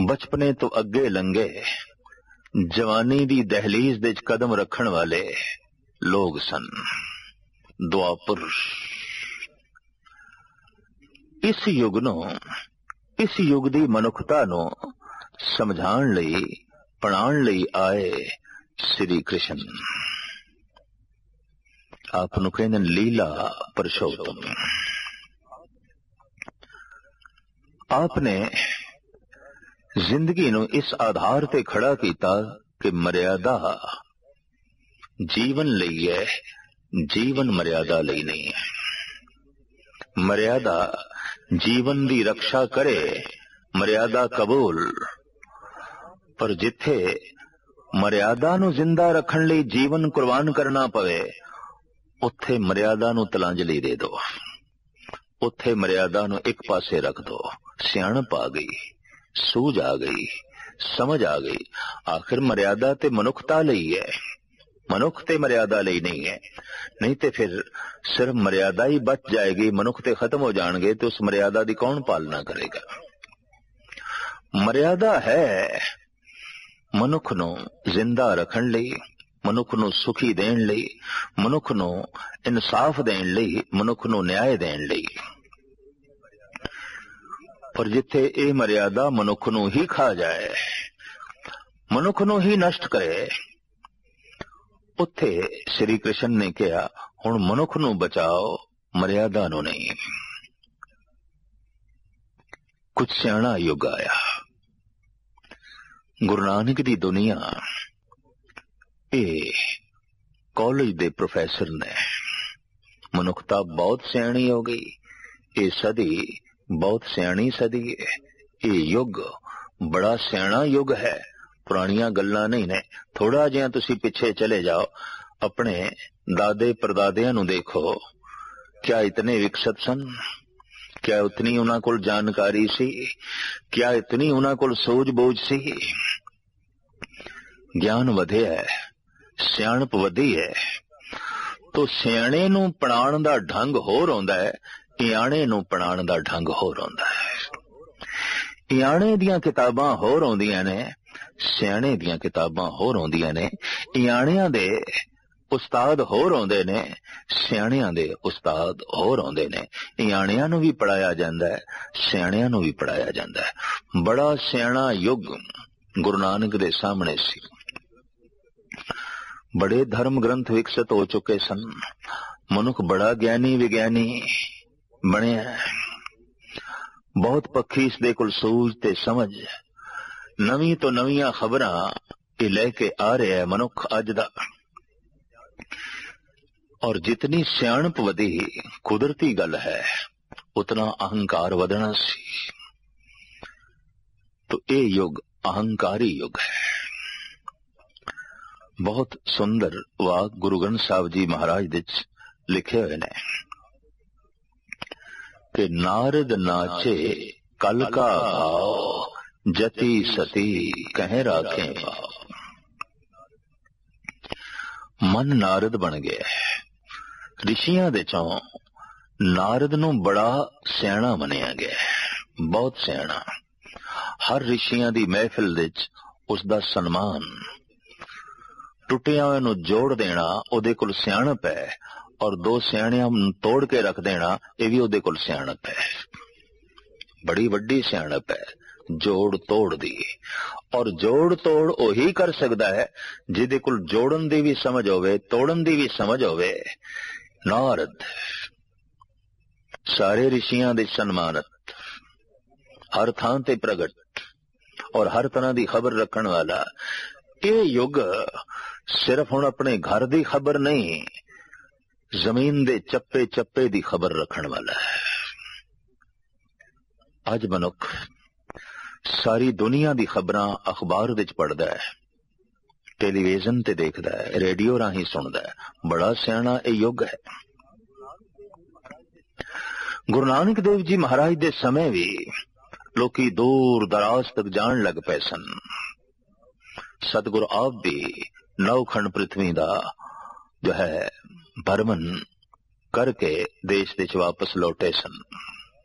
बचपने तो अगे लंघे जवानी दी दहलीज दे कदम रखण वाले लोग सन। दुआपुर इस युग नूं, इस युग दी मनुखता नूं समझाण लई, पढ़ाण लई आए श्री कृष्ण। आप नूं कहंदे लीला पुरुषोत्तम। आपने जिंदगी नूं इस आधार ते खड़ा कीता कि मर्यादा जीवन लई है, जीवन मर्यादा लई नहीं है। मर्यादा जीवन दी रक्षा करे, मर्यादा कबूल, पर जिथे मर्यादा नूं जिंदा रखण लई जीवन कुर्बान करना पवे उत्थे मर्यादा नूं तलांजलि दे दो, उत्थे मर्यादा नूं एक पासे रख दो। सियाणप आ गई, सूझ आ गई, समझ आ गई। आखिर मर्यादा ते मनुखता लई है, मनुख ते मर्यादा लई नहीं है। नहीं ते फिर सिर्फ मर्यादा ही बच जाएगी, मनुख ते खत्म हो जाएंगे तो उस मर्यादा दी कौन पालना करेगा। मर्यादा है मनुख नूं जिंदा रखण लई, मनुख नूं सुखी देण लई, मनुख नूं इंसाफ देण लई, मनुख नूं न्याय देण लई। पर जिथे ये मर्यादा मनुख नूं ही खा जाए, मनुख नूं ही नष्ट करे, उत्थे श्री कृष्ण ने कहा हुण मनुख नूं बचाओ, मर्यादा नूं नहीं। कुछ सियाणा युग आया। गुरु नानक दी दुनिया ये कॉलेज दे प्रोफेसर ने, मनुखता बहुत सियाणी हो गई। ये सदी बहुत सियाणी सदी है। ये युग बड़ा सियाणा युग है। पुरानियां गल्लां नहीं ने। थोड़ा जिहा तुसी पिछे चले जाओ, अपने दादे परदादियां नूं देखो, क्या इतने विकसित सन? क्या उतनी उन्हां कोल जानकारी सी? क्या इतनी उन्हां कोल सूझ-बूझ सी? ज्ञान वधिया है, सियाणप वधी है, तो सियाणे नूं पढ़ाण दा ढंग होर हुंदा है, इयाणे नूं पढ़ाण दा ढंग होर हुंदा है। इयाणे दियां किताबां होर हुंदियां ने, सियाणे दियां किताबां होर हुंदियां ने। इयाणियां दे उस्ताद होर हुंदे ने, सियाणियां दे उस्ताद होर हुंदे ने। इयाणियां नूं भी पढ़ाया जांदा है, सियाणियां नूं भी पढ़ाया जांदा है। बड़ा सियाणा युग गुरु नानक दे सामने सी। बड़े धर्म ग्रंथ विकसित हो चुके सन। मनुख बड़ा ज्ञानी विज्ञानी बनिया। बहुत पक्षी इसदे कोल सूझ ते समझ, नवी तो नवीं खबरां ये लेके आ रहा है मनुख अज दा। और जितनी सियाणप वधी कुदरती गल है, उतना अहंकार वधना सी। तो ये युग अहंकारी युग है। बहुत सुंदर वाक गुरु ग्रंथ साहब जी महाराज दे लिखे हुए ने कि नारद नाचे कल का भाव, जति सती कह राखे भाव। मन नारद बन गया। ऋषियां दे चों नारद नूं बड़ा सियाणा मनिया गया, बहुत सियाणा। हर ऋषियां दी महफिल विच उसदा सन्मान, टुटिया नूं जोड़ देना उहदे कोल सियाणप है, और दो सियाणियां तोड़ के रख देना ये भी उहदे कोल सियाणप है। बड़ी वड्डी सियाणप है जोड़ तोड़ दी। और जोड़ तोड़ ओही कर सकदा है जिहदे कोल जोड़न दी भी समझ होवे, तोड़न दी भी समझ होवे। नारद सारे ऋषियां दे सन्मानत, हर थां ते प्रगट और हर तरह दी खबर रखण वाला। ये युग सिर्फ हुण अपने घर दी खबर नहीं, जमीन दे चप्पे चप्पे दी खबर रखण वाला है। अज मनुख सारी दुनिया दी खबरां अखबार विच पढ़दा है, टेलीविजन ते देखदा है, रेडियो राही सुनदा है। बड़ा सियाणा ये युग है। गुरु नानक देव जी महाराज दे समय भी लोकी दूर दराज तक जान लग पे सन। सतगुरु आप भी नौखंड पृथ्वी दा जो है भ्रमण करके देश विच वापस लौटे सन।